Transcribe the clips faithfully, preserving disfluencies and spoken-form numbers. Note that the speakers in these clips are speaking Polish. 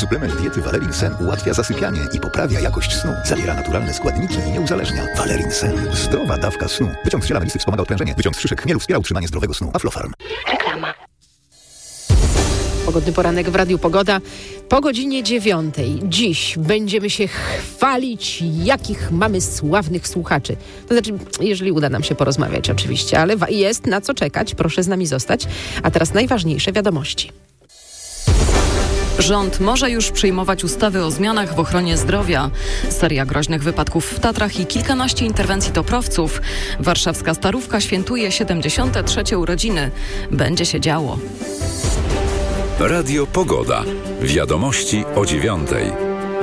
Suplement diety Valerin Sen ułatwia zasypianie i poprawia jakość snu. Zawiera naturalne składniki i nie uzależnia. Valerin Sen. Zdrowa dawka snu. Wyciąg z ziela melisy wspomaga odprężenie. Wyciąg z szyszek chmielu wspiera utrzymanie zdrowego snu. Aflofarm. Reklama. Pogodny poranek w Radiu Pogoda. Po godzinie dziewiątej dziś będziemy się chwalić, jakich mamy sławnych słuchaczy. To znaczy, jeżeli uda nam się porozmawiać oczywiście, ale jest na co czekać. Proszę z nami zostać. A teraz najważniejsze wiadomości. Rząd może już przyjmować ustawy o zmianach w ochronie zdrowia. Seria groźnych wypadków w Tatrach i kilkanaście interwencji toprowców. Warszawska Starówka świętuje siedemdziesiąte trzecie urodziny. Będzie się działo. Radio Pogoda. Wiadomości o dziewiątej.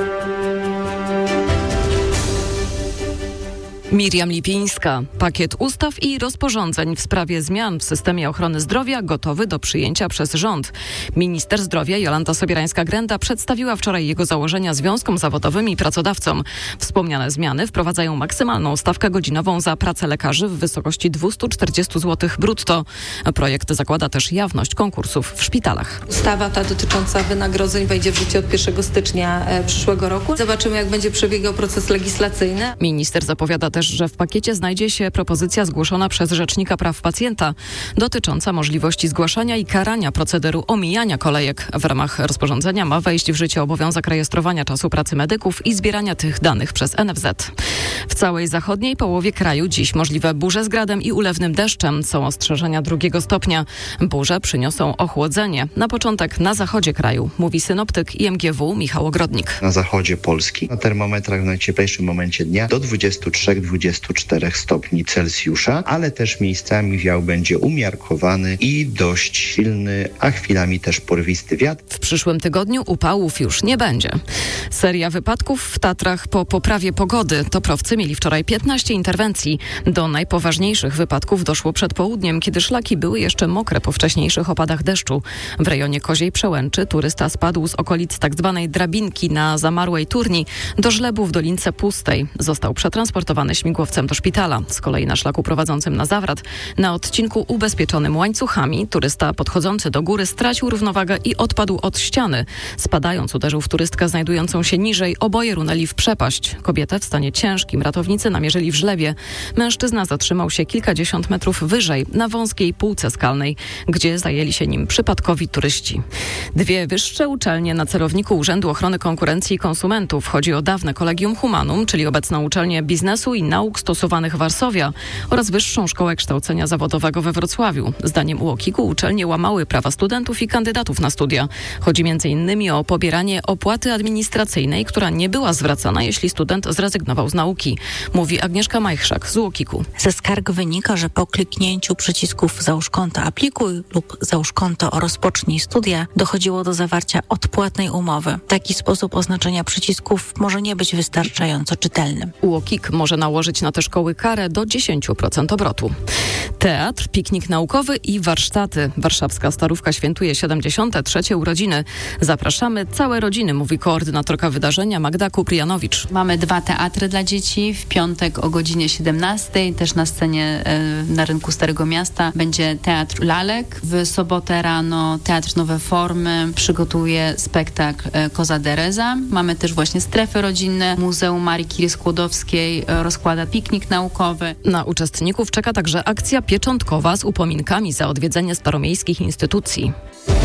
Miriam Lipińska. Pakiet ustaw i rozporządzeń w sprawie zmian w systemie ochrony zdrowia gotowy do przyjęcia przez rząd. Minister zdrowia Jolanta Sobierańska-Grenda przedstawiła wczoraj jego założenia związkom zawodowym i pracodawcom. Wspomniane zmiany wprowadzają maksymalną stawkę godzinową za pracę lekarzy w wysokości dwieście czterdzieści złotych brutto. Projekt zakłada też jawność konkursów w szpitalach. Ustawa ta dotycząca wynagrodzeń wejdzie w życie od pierwszego stycznia przyszłego roku. Zobaczymy, jak będzie przebiegał proces legislacyjny. Minister zapowiada też, że w pakiecie znajdzie się propozycja zgłoszona przez Rzecznika Praw Pacjenta dotycząca możliwości zgłaszania i karania procederu omijania kolejek. W ramach rozporządzenia ma wejść w życie obowiązek rejestrowania czasu pracy medyków i zbierania tych danych przez N F Z. W całej zachodniej połowie kraju dziś możliwe burze z gradem i ulewnym deszczem. Są ostrzeżenia drugiego stopnia. Burze przyniosą ochłodzenie. Na początek na zachodzie kraju, mówi synoptyk I M G W Michał Ogrodnik. Na zachodzie Polski na termometrach w najcieplejszym momencie dnia do dwudziestu trzech do dwudziestu czterech stopni Celsjusza, ale też miejscami wiał będzie umiarkowany i dość silny, a chwilami też porwisty wiatr. W przyszłym tygodniu upałów już nie będzie. Seria wypadków w Tatrach po poprawie pogody. Toprowcy mieli wczoraj piętnaście interwencji. Do najpoważniejszych wypadków doszło przed południem, kiedy szlaki były jeszcze mokre po wcześniejszych opadach deszczu. W rejonie Koziej Przełęczy turysta spadł z okolic tak zwanej drabinki na zamarłej turni do żlebu w Dolince Pustej. Został przetransportowany śmigłowcem do szpitala. Z kolei na szlaku prowadzącym na Zawrat, na odcinku ubezpieczonym łańcuchami, turysta podchodzący do góry stracił równowagę i odpadł od ściany. Spadając uderzył w turystkę znajdującą się niżej. Oboje runęli w przepaść. Kobietę w stanie ciężkim ratownicy namierzyli w żlewie. Mężczyzna zatrzymał się kilkadziesiąt metrów wyżej, na wąskiej półce skalnej, gdzie zajęli się nim przypadkowi turyści. Dwie wyższe uczelnie na celowniku Urzędu Ochrony Konkurencji i Konsumentów. Chodzi o dawne Collegium Humanum, czyli obecną uczelnię biznesu i nauk stosowanych Warszawia oraz Wyższą Szkołę Kształcenia Zawodowego we Wrocławiu. Zdaniem U O K I K u uczelnie łamały prawa studentów i kandydatów na studia. Chodzi między innymi o pobieranie opłaty administracyjnej, która nie była zwracana, jeśli student zrezygnował z nauki. Mówi Agnieszka Majchrzak z U O K I K u. Ze skarg wynika, że po kliknięciu przycisków załóż konto aplikuj lub załóż konto rozpocznij studia dochodziło do zawarcia odpłatnej umowy. Taki sposób oznaczenia przycisków może nie być wystarczająco czytelny. U O K I K może nałożyć na te szkoły karę do dziesięć procent obrotu. Teatr, piknik naukowy i warsztaty. Warszawska Starówka świętuje siedemdziesiąte trzecie urodziny. Zapraszamy całe rodziny, mówi koordynatorka wydarzenia Magda Kuprijanowicz. Mamy dwa teatry dla dzieci. W piątek o godzinie siedemnastej, też na scenie y, na rynku Starego Miasta będzie Teatr Lalek. W sobotę rano Teatr Nowe Formy przygotuje spektakl y, Koza Dereza. Mamy też właśnie strefy rodzinne. Muzeum Marii Curie Skłodowskiej y, rozkłada piknik naukowy. Na uczestników czeka także akcja pieczątkowa z upominkami za odwiedzenie staromiejskich instytucji.